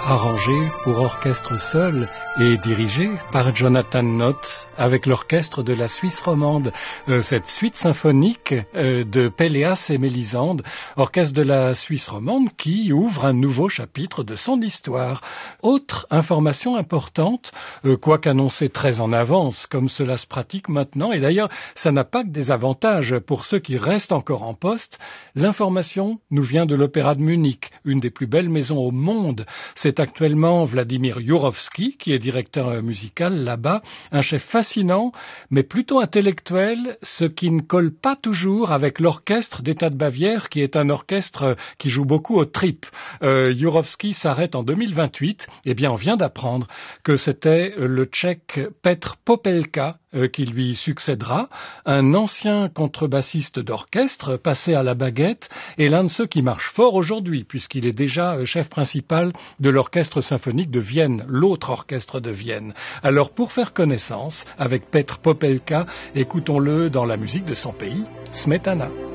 arrangé pour orchestre seul et dirigé par Jonathan Nott avec l'orchestre de la Suisse romande. Cette suite symphonique de Péléas et Mélisande, orchestre de la Suisse romande qui ouvre un nouveau chapitre de son histoire. Autre information importante, quoique annoncée très en avance, comme cela se pratique maintenant, et d'ailleurs ça n'a pas que des avantages pour ceux qui restent encore en poste, l'information nous vient de l'Opéra de Munich, une des plus belles maisons au monde. C'est actuellement Vladimir Jurovsky qui est directeur musical là-bas, un chef fascinant, mais plutôt intellectuel, ce qui ne colle pas toujours avec l'orchestre d'État de Bavière, qui est un orchestre qui joue beaucoup aux tripes. Jurovsky s'arrête en 2028, eh bien on vient d'apprendre que c'était le Tchèque Petr Popelka qui lui succédera, un ancien contrebassiste d'orchestre passé à la baguette et l'un de ceux qui marche fort aujourd'hui puisqu'il est déjà chef principal de l'orchestre symphonique de Vienne, l'autre orchestre de Vienne. Alors pour faire connaissance avec Petr Popelka, écoutons-le dans la musique de son pays, Smetana.